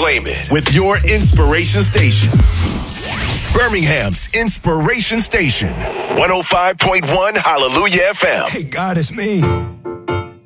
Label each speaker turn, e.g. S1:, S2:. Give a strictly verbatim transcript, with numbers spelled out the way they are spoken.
S1: Claim it with your inspiration station. Birmingham's Inspiration Station. one oh five point one Hallelujah F M.
S2: Hey, God, it's me.